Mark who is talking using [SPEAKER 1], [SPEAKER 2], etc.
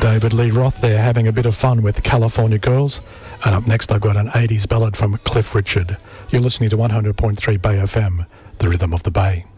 [SPEAKER 1] David Lee Roth there having a bit of fun with California Girls. And up next I've got an 80s ballad from Cliff Richard. You're listening to 100.3 Bay FM, the rhythm of the Bay.